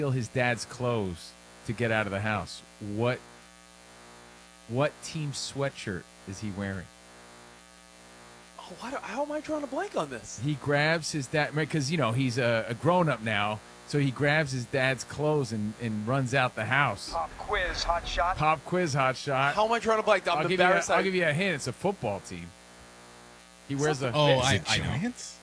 steal his dad's clothes to get out of the house. What team sweatshirt is he wearing? Oh, how am I drawing a blank on this? He grabs his dad because he's a grown up now. So he grabs his dad's clothes and runs out the house. Pop quiz, hot shot. Pop quiz, hot shot. How am I drawing a blank? I'm embarrassed. I'll give you a hint. It's a football team. He wears a. Oh, I know. Giants?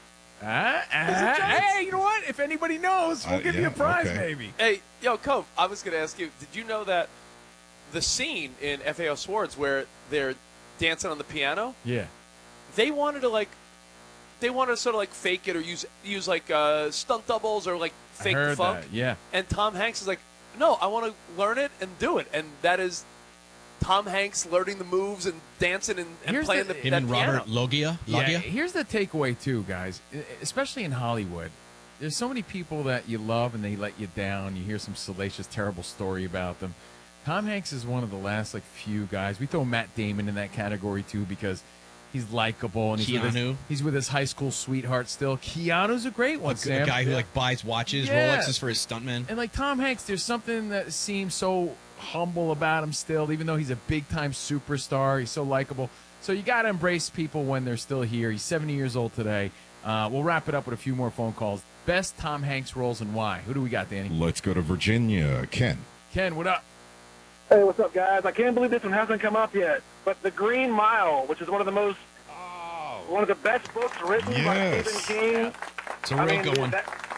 Hey, you know what? If anybody knows, we'll give you a prize, maybe. Hey, Cove, I was going to ask you, did you know that the scene in FAO Swords where they're dancing on the piano? Yeah. They wanted to sort of like fake it or use like stunt doubles or like fake I heard funk. that, yeah. And Tom Hanks is like, no, I want to learn it and do it. And that is Tom Hanks learning the moves and dancing and playing him that and piano. Robert Loggia. Yeah, here's the takeaway, too, guys, especially in Hollywood. There's so many people that you love and they let you down. You hear some salacious, terrible story about them. Tom Hanks is one of the last few guys. We throw Matt Damon in that category, too, because he's likable and he's with his high school sweetheart still. Keanu's a great one, Sam. A guy who buys watches, Rolexes for his stuntmen. And Tom Hanks, there's something that seems so humble about him still, even though he's a big-time superstar. He's so likable. So you got to embrace people when they're still here. He's 70 years old today. We'll wrap it up with a few more phone calls. Best Tom Hanks roles and why? Who do we got, Danny? Let's go to Virginia. Ken, what up? Hey, what's up, guys? I can't believe this one hasn't come up yet. But The Green Mile, which is one of the best books written by Stephen King. It's a real good one.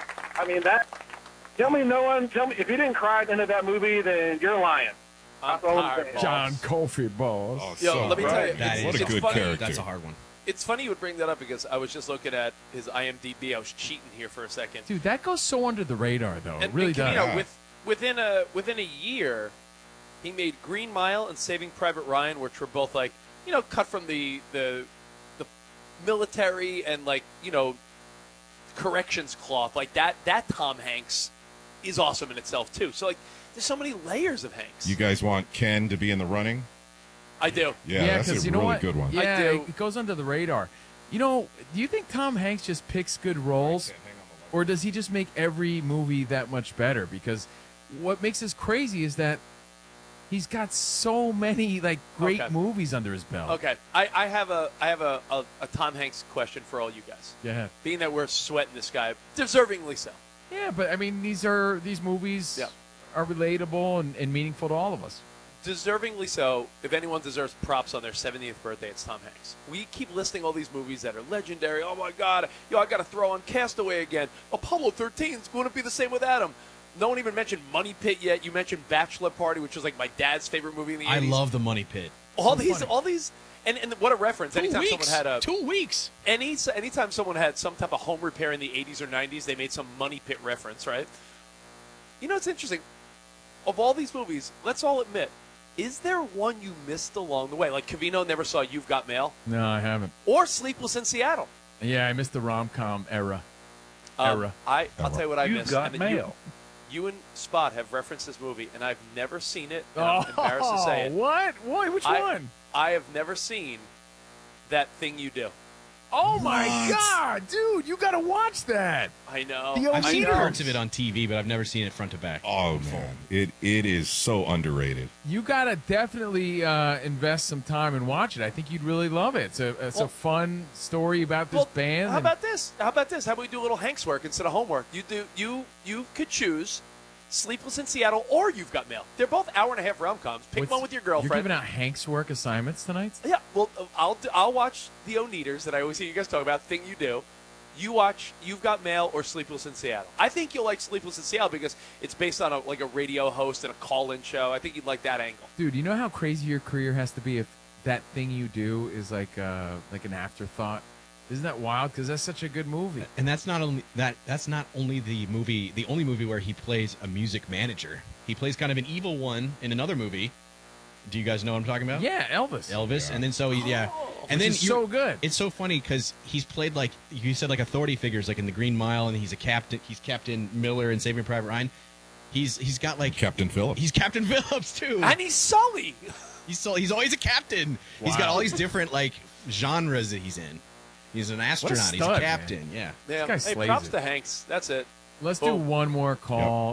Tell me if you didn't cry at the end of that movie, then you're lying. That's all I'm saying. John Coffey, boss. Oh, let me tell you, what a good character. That's a hard one. It's funny you would bring that up because I was just looking at his IMDb. I was cheating here for a second. Dude, that goes so under the radar, though. And, it really does. Within a year, he made Green Mile and Saving Private Ryan, which were both cut from the military and corrections cloth. That Tom Hanks is awesome in itself too. So there's so many layers of Hanks. You guys want Ken to be in the running? I do. Yeah, that's a really good one. Yeah, I do. It goes under the radar. Do you think Tom Hanks just picks good roles, or does he just make every movie that much better? Because what makes this crazy is that he's got so many great movies under his belt. Okay, I have a Tom Hanks question for all you guys. Yeah. Being that we're sweating this guy, deservingly so. Yeah, but I mean, these movies are relatable and meaningful to all of us. Deservingly so. If anyone deserves props on their 70th birthday, it's Tom Hanks. We keep listing all these movies that are legendary. Oh my God, I got to throw on Castaway again. Apollo 13 is going to be the same with Adam. No one even mentioned Money Pit yet. You mentioned Bachelor Party, which was my dad's favorite movie in the 80s. I love the Money Pit. All these, and what a reference. Anytime someone had 2 weeks. Anytime someone had some type of home repair in the 80s or 90s, they made some Money Pit reference, right? It's interesting. Of all these movies, let's all admit, is there one you missed along the way? Like Covino never saw You've Got Mail? No, I haven't. Or Sleepless in Seattle? Yeah, I missed the rom-com era. I'll tell you what I missed. You've Got Mail. You and Spot have referenced this movie, and I've never seen it. And I'm embarrassed to say it. What? Which one? I have never seen That Thing You Do. Oh, my God. Dude, you got to watch that. I know. I've seen parts of it on TV, but I've never seen it front to back. Oh, man. It is so underrated. You got to definitely invest some time and watch it. I think you'd really love it. It's a fun story about this band. How about this? How about we do a little Hanks work instead of homework? You could choose Sleepless in Seattle or You've Got Mail. They're both hour-and-a-half rom-coms. Pick one with your girlfriend. You're giving out Hanks work assignments tonight? Yeah. Well, I'll watch the Oneaters that I always hear you guys talk about, Thing You Do. You watch You've Got Mail or Sleepless in Seattle. I think you'll like Sleepless in Seattle because it's based on a radio host and a call-in show. I think you'd like that angle. Dude, you know how crazy your career has to be if That Thing You Do is like an afterthought? Isn't that wild? Because that's such a good movie. And that's not only the only movie where he plays a music manager. He plays kind of an evil one in another movie. Do you guys know what I'm talking about? Yeah, Elvis. Yeah. And then and then so good. It's so funny because he's played you said authority figures in The Green Mile, and he's a captain. He's Captain Miller in Saving Private Ryan. He's got Captain Phillips. He's Captain Phillips too, and he's Sully. He's always a captain. Wow. He's got all these different genres that he's in. He's an astronaut. Stud, he's a captain. Man. Yeah. Hey, props to Hanks. That's it. Let's do one more call. Yep.